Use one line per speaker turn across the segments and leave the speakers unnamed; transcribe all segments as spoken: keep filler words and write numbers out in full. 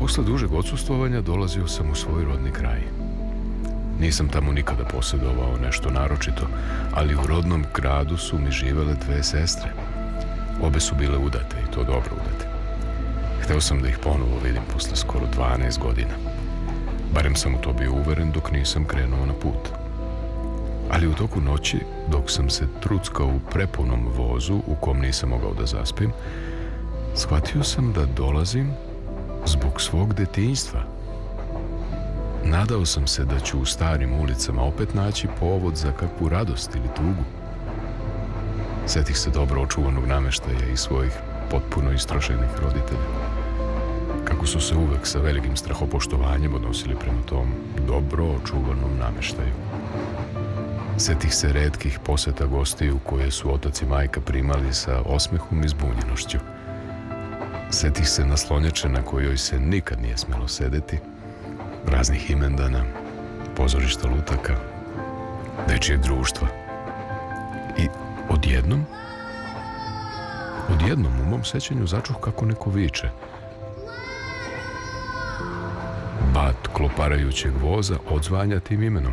Posle dužeg odsustvovanja dolazio sam u svoj rodni kraj. Nisam tamo nikada posjedovao nešto naročito, ali u rodnom gradu su mi živele dve sestre. Obe su bile udate i to dobro udate. Hteo sam da ih ponovo vidim posle skoro dvanaest godina. Barem sam u to bio uveren dok nisam krenuo na put. Ali u toku noći, dok sam se truckao u prepunom vozu u kom nisam mogao da zaspim, shvatio sam da dolazim zbog svog detinjstva. Nadao sam se da ću u starim ulicama opet naći povod za kakvu radost ili tugu. Setih se dobro očuvanog nameštaja i svojih potpuno istrošenih roditelja. Kako su se uvek sa velikim strahopoštovanjem odnosili prema tom dobro očuvanom nameštaju. Setih se retkih poseta gostiju koje su otac i majka primali sa osmehom i zbunjenošću. Setih se naslonjače na kojoj se nikad nije smelo sedeti, raznih imendana, pozorišta lutaka, dečijeg društva. I odjednom, odjednom u mom sećanju začuh kako neko viče. Bat kloparajućeg voza odzvanja tim imenom.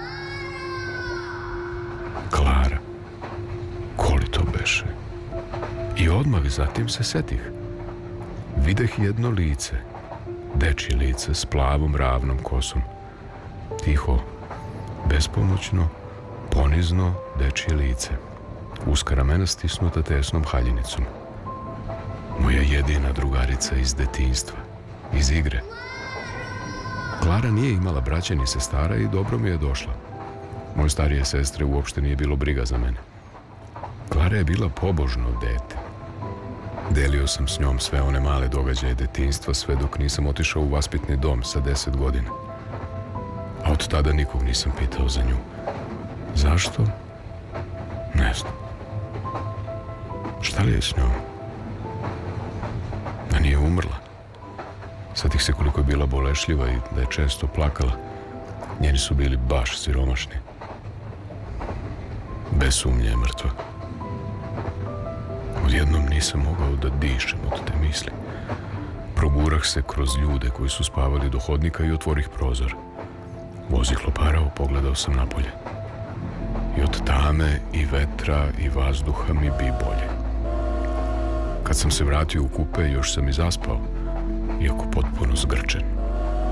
Klara. Koli to beše? I odmah zatim se setih. Videh jedno lice, dečje lice s plavom ravnom kosom. Tiho, bespomoćno, ponizno dečje lice. Uska ramena stisnuta tesnom haljinicom. Moja jedina drugarica iz detinjstva, iz igre. Klara nije imala braće ni sestara i dobro mi je došla. Moje starije sestre uopšte nije bilo briga za mene. Klara je bila pobožno dete. Delio sam s njom sve one male događaje detinjstva sve dok nisam otišao u vaspitni dom sa deset godina. A od tada nikog nisam pitao za nju. Zašto? Ne znam. Šta li je s njom? Da nije umrla. Setih se koliko je bila bolešljiva i da je često plakala. Njeni su bili baš siromašni. Bez sumnje je mrtva. Odjednom nisam mogao da dišem od te misli. Progurah se kroz ljude koji su spavali do hodnika i otvorih prozor. Voz je kloparao, pogledao sam napolje. I od tame i vetra i vazduha mi bi bolje. Kad sam se vratio u kupe, još sam i zaspao, iako potpuno zgrčen.